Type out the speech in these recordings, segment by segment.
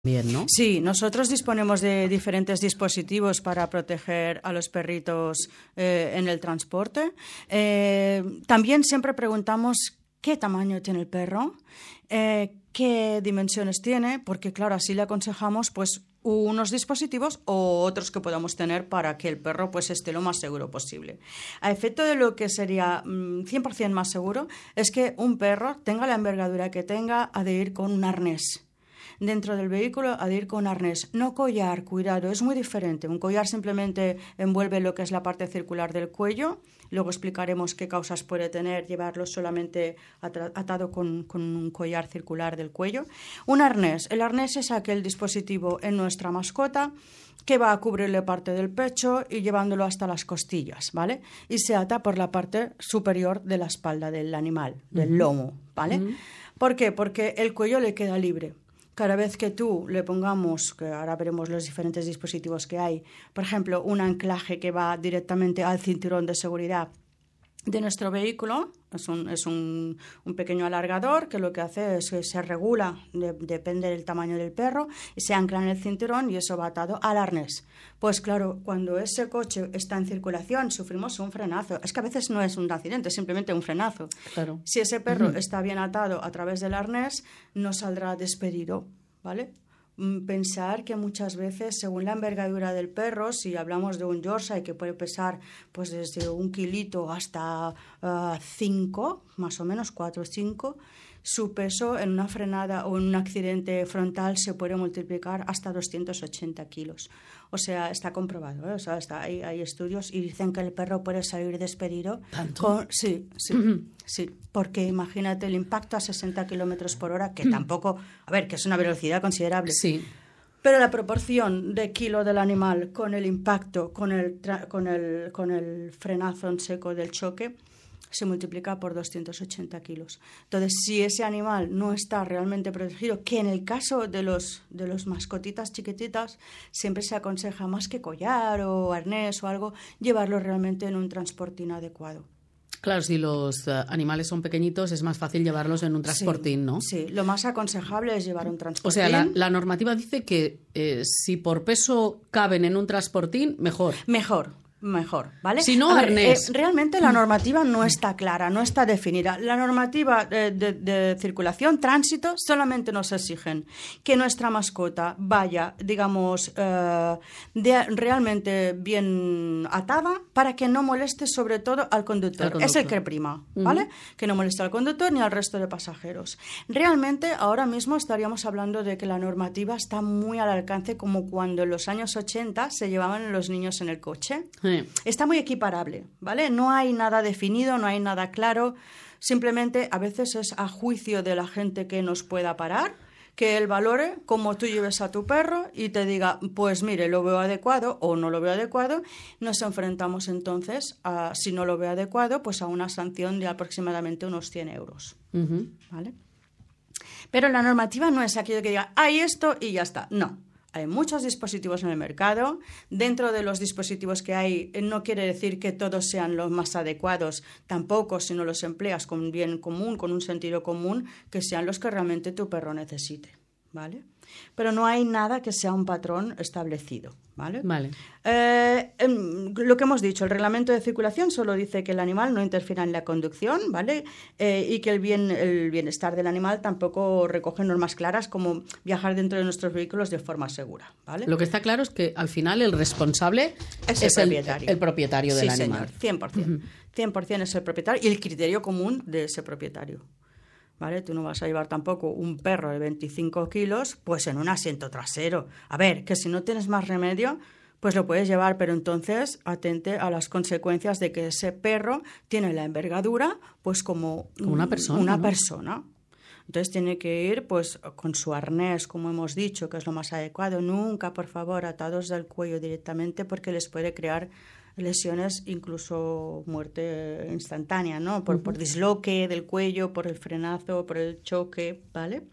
Bien, ¿no? Sí, nosotros disponemos de diferentes dispositivos para proteger a los perritos en el transporte. También siempre preguntamos qué tamaño tiene el perro, qué dimensiones tiene, porque claro, así le aconsejamos pues unos dispositivos o otros que podamos tener para que el perro pues esté lo más seguro posible. A efecto de lo que sería 100% más seguro es que un perro, tenga la envergadura que tenga, ha de ir con un arnés. Dentro del vehículo ha de ir con arnés, no collar, cuidado, es muy diferente. Un collar simplemente envuelve lo que es la parte circular del cuello, luego explicaremos qué causas puede tener llevarlo solamente atado con un collar circular del cuello. Un arnés, el arnés es aquel dispositivo en nuestra mascota que va a cubrirle parte del pecho y llevándolo hasta las costillas, ¿vale? Y se ata por la parte superior de la espalda del animal, del lomo, ¿vale? ¿Por qué? Porque el cuello le queda libre. Cada vez que tú le pongamos, que ahora veremos los diferentes dispositivos que hay, por ejemplo, un anclaje que va directamente al cinturón de seguridad de nuestro vehículo, es un pequeño alargador que lo que hace es que se regula, depende del tamaño del perro, y se ancla en el cinturón y eso va atado al arnés. Pues claro, cuando ese coche está en circulación, sufrimos un frenazo. Es que a veces no es un accidente, es simplemente un frenazo. Claro. Si ese perro está bien atado a través del arnés, no saldrá despedido, ¿vale? Pensar que muchas veces, según la envergadura del perro, si hablamos de un Yorkshire que puede pesar pues desde 1 kilito hasta 5, más o menos 4 o 5, su peso en una frenada o en un accidente frontal se puede multiplicar hasta 280 kilos. O sea, está comprobado, ¿eh? O sea, hay estudios y dicen que el perro puede salir despedido. ¿Tanto? Sí, porque imagínate el impacto a 60 kilómetros por hora, que tampoco, a ver, que es una velocidad considerable. Sí. Pero la proporción de kilo del animal con el impacto, con el frenazo en seco del choque, se multiplica por 280 kilos. Entonces, si ese animal no está realmente protegido, que en el caso de los mascotitas chiquititas siempre se aconseja más que collar o arnés o algo, llevarlo realmente en un transportín adecuado. Claro, si los animales son pequeñitos es más fácil llevarlos en un transportín, ¿no? Sí, lo más aconsejable es llevar un transportín. O sea, la normativa dice que si por peso caben en un transportín, mejor. Mejor, ¿vale? Si no, arnés. Realmente la normativa no está clara, no está definida. La normativa de circulación, tránsito, solamente nos exigen que nuestra mascota vaya, digamos, realmente bien atada para que no moleste sobre todo al conductor. Es el que prima, ¿vale? Que no moleste al conductor ni al resto de pasajeros. Realmente ahora mismo estaríamos hablando de que la normativa está muy al alcance como cuando en los años 80 se llevaban los niños en el coche. Está muy equiparable, ¿vale? No hay nada definido, no hay nada claro. Simplemente a veces es a juicio de la gente que nos pueda parar, que él valore cómo tú lleves a tu perro y te diga, pues mire, lo veo adecuado o no lo veo adecuado. Nos enfrentamos entonces, si no lo veo adecuado, pues a una sanción de aproximadamente unos 100 euros, ¿vale? Pero la normativa no es aquello que diga, hay esto y ya está. No. Hay muchos dispositivos en el mercado. Dentro de los dispositivos que hay, no quiere decir que todos sean los más adecuados, tampoco si no los empleas con un bien común, con un sentido común, que sean los que realmente tu perro necesite, ¿vale? Pero no hay nada que sea un patrón establecido, ¿vale? Vale. Lo que hemos dicho, el reglamento de circulación solo dice que el animal no interfiera en la conducción, ¿vale? Y que el bienestar del animal tampoco recoge normas claras como viajar dentro de nuestros vehículos de forma segura, ¿vale? Lo que está claro es que al final el responsable es el propietario del animal. Sí, señor, 100%. 100% es el propietario y el criterio común de ese propietario. ¿Vale? Tú no vas a llevar tampoco un perro de 25 kilos pues en un asiento trasero. A ver, que si no tienes más remedio, pues lo puedes llevar, pero entonces atente a las consecuencias de que ese perro tiene la envergadura pues como una persona. Persona. Entonces tiene que ir pues con su arnés, como hemos dicho, que es lo más adecuado. Nunca, por favor, atados del cuello directamente porque les puede crear lesiones, incluso muerte instantánea, ¿no? Por disloque del cuello, por el frenazo, por el choque, ¿vale?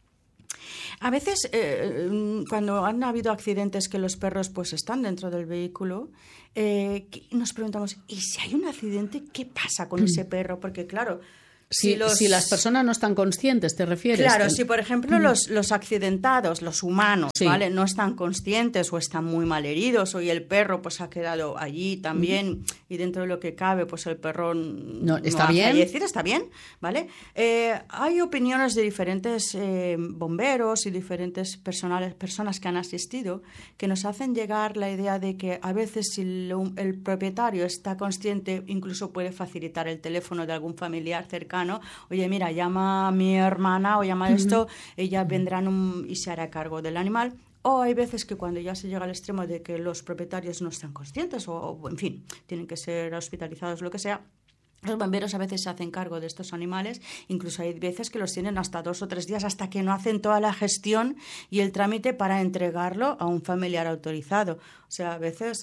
A veces, cuando han habido accidentes que los perros pues están dentro del vehículo, nos preguntamos, ¿y si hay un accidente, qué pasa con ese perro? Porque, claro, Si las personas no están conscientes, ¿te refieres? Claro, si por ejemplo los accidentados, los humanos, ¿vale? No están conscientes o están muy mal heridos, o y el perro pues ha quedado allí también y dentro de lo que cabe pues el perro no está ha bien. fallecido, está bien, ¿vale? Hay opiniones de diferentes bomberos y diferentes personas que han asistido que nos hacen llegar la idea de que a veces si el propietario está consciente incluso puede facilitar el teléfono de algún familiar cercano. Oye, mira, llama a mi hermana o llama a esto, ellas vendrán y se hará cargo del animal. O hay veces que cuando ya se llega al extremo de que los propietarios no están conscientes o en fin, tienen que ser hospitalizados, lo que sea, los bomberos a veces se hacen cargo de estos animales, incluso hay veces que los tienen hasta 2 o 3 días hasta que no hacen toda la gestión y el trámite para entregarlo a un familiar autorizado. O sea, a veces,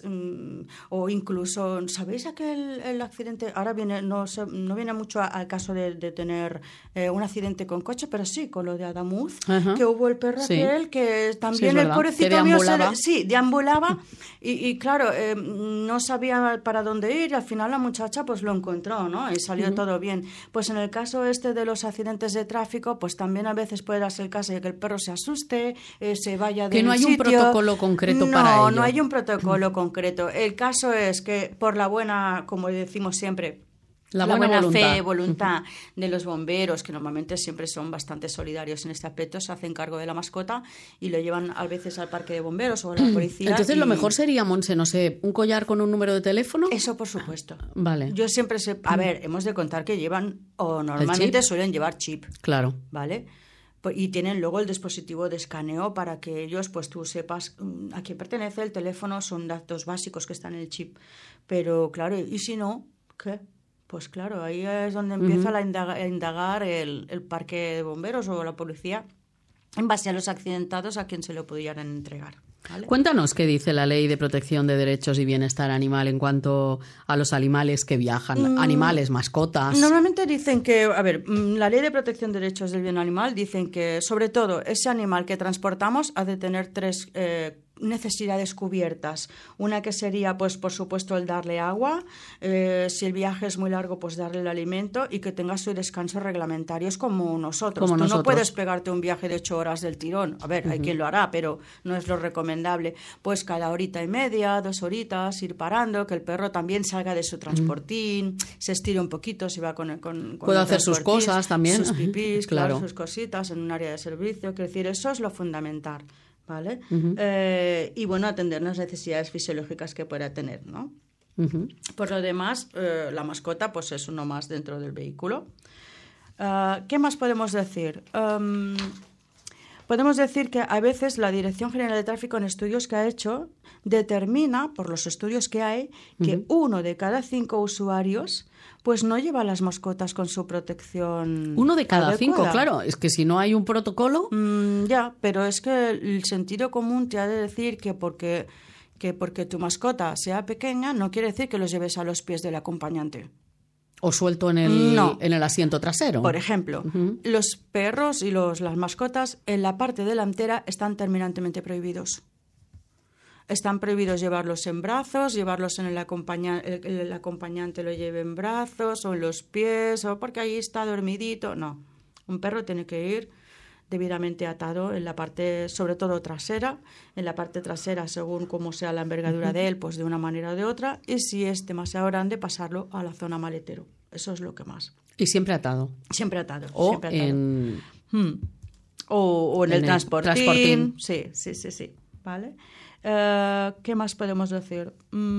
o incluso, ¿sabéis el accidente? Ahora no viene mucho al caso de tener un accidente con coche, pero sí, con lo de Adamuz, que hubo el perro aquel que también el pobrecito mío deambulaba y claro, no sabía para dónde ir y al final la muchacha pues lo encontró, ¿no? Y salió todo bien. Pues en el caso de los accidentes de tráfico, pues también a veces puede darse el caso de que el perro se asuste, se vaya del sitio. Que no hay un protocolo concreto para ello. No hay un protocolo concreto. El caso es que por la buena, como decimos siempre, la buena voluntad de los bomberos, que normalmente siempre son bastante solidarios en este aspecto, se hacen cargo de la mascota y lo llevan a veces al parque de bomberos o a la policía. Entonces lo mejor sería, Montse, no sé, un collar con un número de teléfono. Eso por supuesto. Vale. Yo siempre sé, a ver, hemos de contar que llevan o normalmente suelen llevar chip. Claro. ¿Vale? Y tienen luego el dispositivo de escaneo para que ellos, pues tú sepas a quién pertenece el teléfono, son datos básicos que están en el chip. Pero claro, ¿y si no? ¿Qué? Pues claro, ahí es donde empieza a indagar el parque de bomberos o la policía en base a los accidentados a quien se lo pudieran entregar. ¿Vale? Cuéntanos qué dice la Ley de Protección de Derechos y Bienestar Animal en cuanto a los animales que viajan, animales, mascotas. Normalmente dicen que, a ver, la Ley de Protección de Derechos del Bien Animal dicen que, sobre todo, ese animal que transportamos ha de tener 3 necesidades cubiertas. Una que sería, pues, por supuesto, el darle agua, si el viaje es muy largo, pues darle el alimento y que tenga su descanso reglamentario. Es como nosotros. Tú no puedes pegarte un viaje de 8 horas del tirón. A ver, hay quien lo hará, pero no es lo recomendable. Pues cada horita y media, 2 horitas, ir parando, que el perro también salga de su transportín, se estire un poquito, si va con puede hacer sus cosas también. Sus pipís, claro, sus cositas en un área de servicio. Quiero decir, eso es lo fundamental. ¿Vale? Y bueno, atender las necesidades fisiológicas que pueda tener, ¿no? Por lo demás, la mascota pues es uno más dentro del vehículo. ¿Qué más podemos decir? Podemos decir que a veces la Dirección General de Tráfico en estudios que ha hecho determina, por los estudios que hay, que 1 de cada 5 usuarios pues no lleva las mascotas con su protección 1 de cada adecuada. 5, claro. Es que si no hay un protocolo... Ya, pero es que el sentido común te ha de decir que porque tu mascota sea pequeña no quiere decir que los lleves a los pies del acompañante. O suelto en el asiento trasero. Por ejemplo, los perros y las mascotas en la parte delantera están terminantemente prohibidos. Están prohibidos llevarlos en brazos, llevarlos en el acompañante lo lleve en brazos o en los pies, o porque ahí está dormidito. No, un perro tiene que ir debidamente atado en la parte, sobre todo trasera, en la parte trasera según como sea la envergadura de él, pues de una manera o de otra, y si es demasiado grande, pasarlo a la zona maletero. Eso es lo que más. Y siempre atado. Siempre atado. O siempre atado. En el transportín. Sí. ¿Vale? ¿Qué más podemos decir?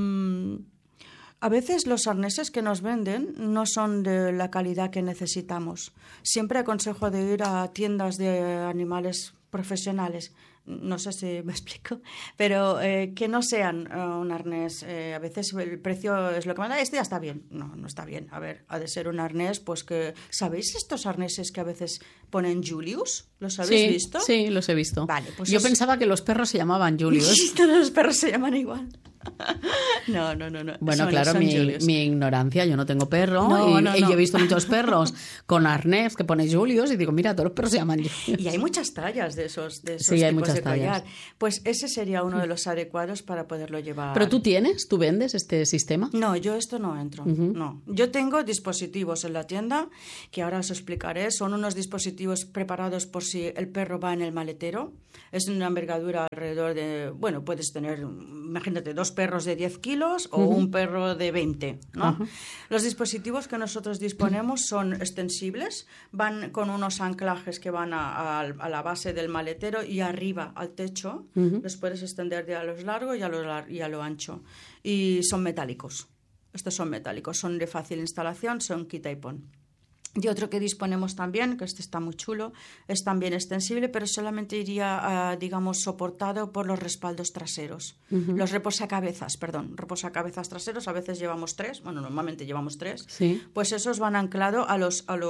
A veces los arneses que nos venden no son de la calidad que necesitamos. Siempre aconsejo de ir a tiendas de animales profesionales. No sé si me explico, pero que no sean un arnés. A veces el precio es lo que manda. Este ya está bien. No está bien. A ver, ha de ser un arnés, pues que... ¿Sabéis estos arneses que a veces ponen Julius? ¿Los habéis visto? Sí, los he visto. Vale, pues yo pensaba que los perros se llamaban Julius. Todos los perros se llaman igual. No. Bueno, Son- claro, son Julius. mi ignorancia, yo no tengo perro No, y, no, y no. yo he visto muchos perros con arnés que pone Julius y digo, mira, todos los perros se llaman Julius. Y hay muchas tallas de esos Sí, hay tipos muchas de collar. tallas. Pues ese sería uno de los adecuados para poderlo llevar. ¿Pero tú vendes este sistema? No, yo esto no entro. No. Yo tengo dispositivos en la tienda que ahora os explicaré. Son unos dispositivos preparados por si el perro va en el maletero. Es una envergadura alrededor de, bueno, puedes tener, imagínate, 2 perros de 10 kilos o un perro de 20, ¿no? Los dispositivos que nosotros disponemos son extensibles, van con unos anclajes que van a la base del maletero y arriba al techo. Los puedes extender de a lo largo y a lo ancho. Y son metálicos. Estos son metálicos, son de fácil instalación, son quita y pon. Y otro que disponemos también, que este está muy chulo, es también extensible, pero solamente iría, digamos, soportado por los respaldos traseros. Los reposacabezas traseros, a veces llevamos 3, bueno, normalmente llevamos 3, Sí. pues esos van anclados a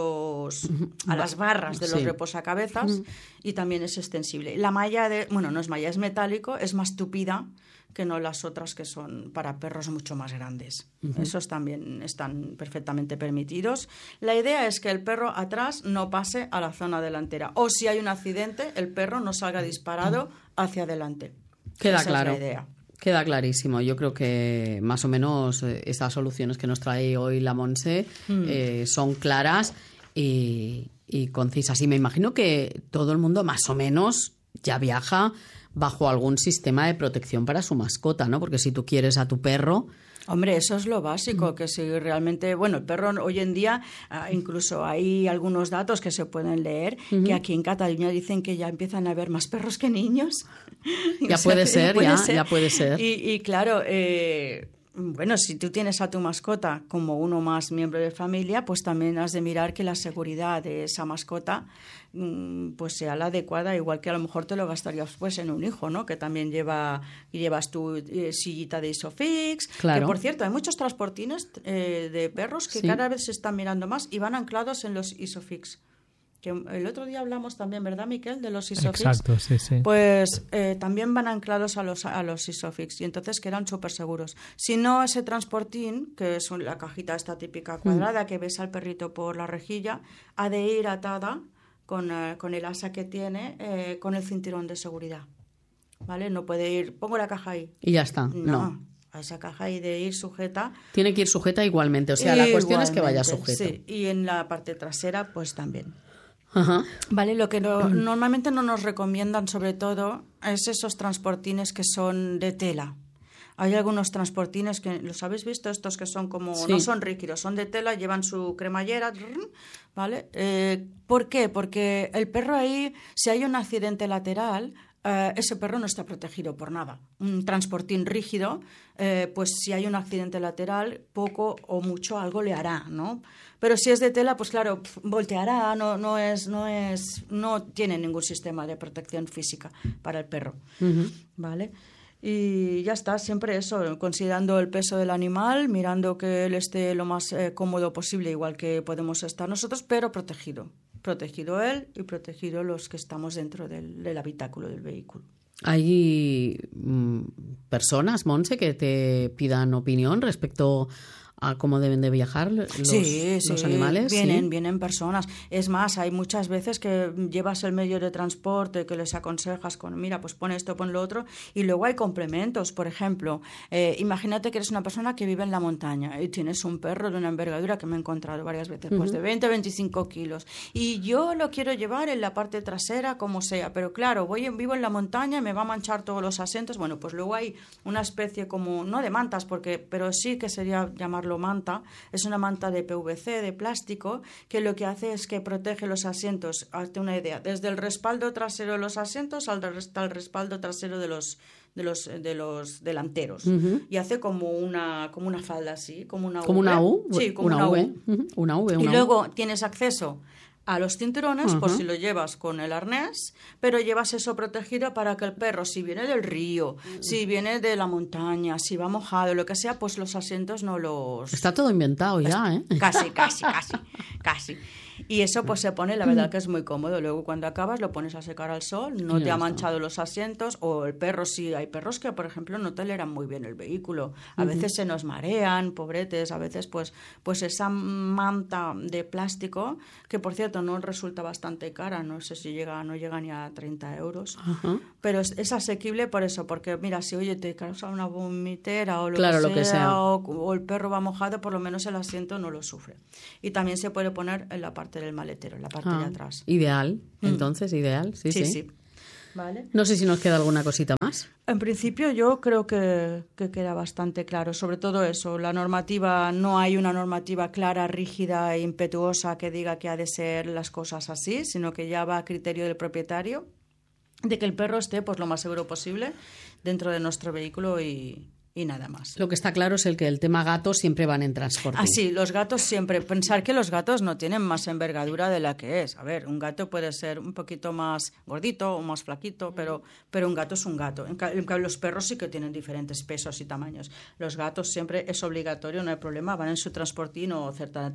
las barras de los Sí. reposacabezas y también es extensible. La malla, no es malla, es metálico, es más tupida que no las otras que son para perros mucho más grandes. Esos también están perfectamente permitidos. La idea es que el perro atrás no pase a la zona delantera o si hay un accidente, el perro no salga disparado hacia adelante. Queda Esa claro. es la idea. Queda clarísimo. Yo creo que más o menos estas soluciones que nos trae hoy la Montse son claras y concisas. Y me imagino que todo el mundo más o menos ya viaja bajo algún sistema de protección para su mascota, ¿no? Porque si tú quieres a tu perro... Hombre, eso es lo básico, que si realmente, bueno, el perro hoy en día, incluso hay algunos datos que se pueden leer, que aquí en Cataluña dicen que ya empiezan a haber más perros que niños. Ya O sea, puede que ser, ya puede ser. Y claro, bueno, si tú tienes a tu mascota como uno más miembro de familia, pues también has de mirar que la seguridad de esa mascota pues sea la adecuada, igual que a lo mejor te lo gastarías pues en un hijo, ¿no? Que también llevas tu sillita de Isofix. Claro. Que, por cierto, hay muchos transportines de perros que Sí. cada vez se están mirando más y van anclados en los Isofix. Que el otro día hablamos también, ¿verdad, Miquel? De los Isofix. Exacto, sí. Pues también van anclados a los Isofix y entonces quedan súper seguros. Si no, ese transportín, que es la cajita esta típica cuadrada que ves al perrito por la rejilla, ha de ir atada con el asa que tiene, con el cinturón de seguridad. ¿Vale? No puede ir, pongo la caja ahí. Y ya está. No. A esa caja hay de ir sujeta. Tiene que ir sujeta igualmente. O sea, la cuestión es que vaya Igualmente, sujeto. Sí, y en la parte trasera, pues también. Ajá. Vale, lo que normalmente no nos recomiendan sobre todo es esos transportines que son de tela. Hay algunos transportines que, ¿los habéis visto? Estos que son como, Sí. no son rígidos, son de tela, llevan su cremallera, ¿vale? ¿Por qué? Porque el perro ahí, si hay un accidente lateral, ese perro no está protegido por nada. Un transportín rígido, pues si hay un accidente lateral, poco o mucho algo le hará, ¿no? Pero si es de tela, pues claro, volteará, no tiene ningún sistema de protección física para el perro, ¿vale? Y ya está, siempre eso, considerando el peso del animal, mirando que él esté lo más cómodo posible, igual que podemos estar nosotros, pero protegido. Protegido él y protegido los que estamos dentro del habitáculo del vehículo. ¿Hay personas, Montse, que te pidan opinión respecto a cómo deben de viajar los animales? Vienen personas. Es más, hay muchas veces que llevas el medio de transporte que les aconsejas con, mira, pues pon esto, pon lo otro, y luego hay complementos. Por ejemplo, imagínate que eres una persona que vive en la montaña y tienes un perro de una envergadura que me he encontrado varias veces, pues de 20-25 kilos, y yo lo quiero llevar en la parte trasera como sea, pero claro, vivo en la montaña y me va a manchar todos los asientos. Bueno, pues luego hay una especie como, no de mantas, pero sí que sería llamarlo manta, es una manta de PVC, de plástico, que lo que hace es que protege los asientos, hazte una idea, desde el respaldo trasero de los asientos hasta el respaldo trasero de los delanteros, y hace como una falda así, como una U. Sí, como una V. U. Una V. Y luego tienes acceso a los cinturones por si lo llevas con el arnés, pero llevas eso protegido para que el perro, si viene del río, si viene de la montaña, si va mojado, lo que sea, pues los asientos no los... Está todo inventado ya, ¿eh? Casi. Y eso pues se pone, la verdad que es muy cómodo. Luego cuando acabas lo pones a secar al sol, no te ha manchado los asientos, o el perro, sí, hay perros que por ejemplo no toleran muy bien el vehículo. A veces se nos marean, pobretes, a veces pues esa manta de plástico, que por cierto no resulta bastante cara, no sé si no llega ni a 30 euros, pero es asequible por eso, porque mira, si oye te causa una vomitera o lo que sea. O el perro va mojado, por lo menos el asiento no lo sufre. Y también se puede poner en la parte del maletero, en la parte de atrás. Ideal, entonces, ideal, sí. Vale. No sé si nos queda alguna cosita más. En principio yo creo que queda bastante claro, sobre todo eso, la normativa, no hay una normativa clara, rígida e impetuosa que diga que ha de ser las cosas así, sino que ya va a criterio del propietario de que el perro esté pues lo más seguro posible dentro de nuestro vehículo y nada más. Lo que está claro es que el tema gatos siempre van en transporte. Sí, los gatos siempre. Pensar que los gatos no tienen más envergadura de la que es. A ver, un gato puede ser un poquito más gordito o más flaquito, pero un gato es un gato. En cambio, los perros sí que tienen diferentes pesos y tamaños. Los gatos siempre es obligatorio, no hay problema, van en su transportín o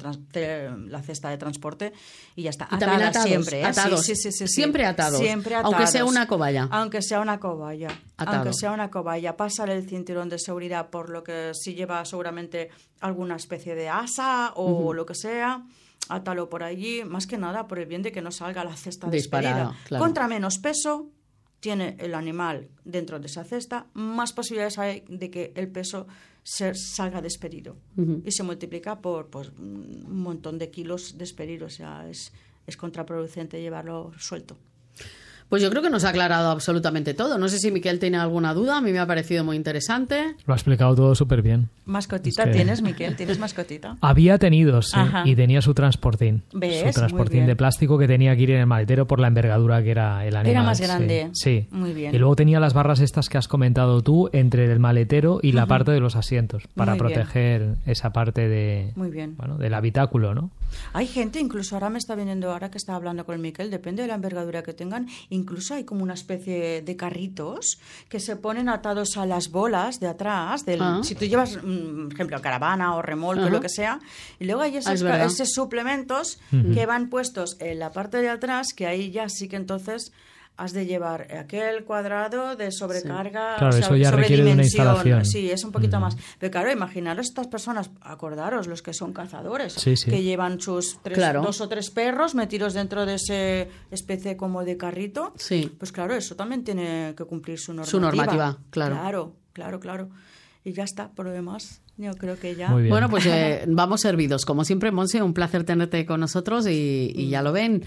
la cesta de transporte y ya está. Y también atados, siempre, ¿eh? Atados. Sí. Siempre atados. Siempre atados. Aunque sea una cobaya. Aunque sea una cobaya. Atado. Aunque sea una cobaya. Pásale el cinturón de seguridad, por lo que sí lleva seguramente alguna especie de asa o lo que sea, átalo por allí, más que nada por el bien de que no salga la cesta despedida. Claro. Contra menos peso tiene el animal dentro de esa cesta, más posibilidades hay de que el peso salga despedido y se multiplica por un montón de kilos despedidos, o sea, es contraproducente llevarlo suelto. Pues yo creo que nos ha aclarado absolutamente todo. No sé si Miquel tiene alguna duda. A mí me ha parecido muy interesante. Lo ha explicado todo súper bien. ¿Mascotita tienes, Miquel? ¿Tienes mascotita? Había tenido, sí. Ajá. Y tenía su transportín. ¿Ves? Su transportín de plástico que tenía que ir en el maletero por la envergadura que era el animal. Era más grande. Sí. Muy bien. Y luego tenía las barras estas que has comentado tú entre el maletero y la parte de los asientos para proteger esa parte de, bueno, del habitáculo, ¿no? Hay gente, incluso ahora me está viniendo, ahora que estaba hablando con el Miquel, depende de la envergadura que tengan, incluso hay como una especie de carritos que se ponen atados a las bolas de atrás, si tú llevas, por ejemplo, caravana o remolque o lo que sea, y luego hay esos suplementos que van puestos en la parte de atrás, que ahí ya sí que entonces has de llevar aquel cuadrado de sobrecarga, claro, eso ya requiere de una instalación. Sí, es un poquito más. Pero claro, imaginaros estas personas, acordaros, los que son cazadores, que llevan sus 2 o 3 perros metidos dentro de ese especie como de carrito. Sí. Pues claro, eso también tiene que cumplir su normativa. Su normativa, claro. Claro. Y ya está, por lo demás. Yo creo que ya. Muy bien. Bueno, pues vamos servidos. Como siempre, Monse, un placer tenerte con nosotros y ya lo ven,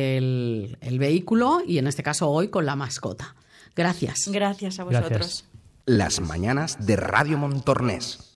el vehículo y en este caso hoy con la mascota. Gracias. Gracias a vosotros. Gracias. Las mañanas de Radio Montornés.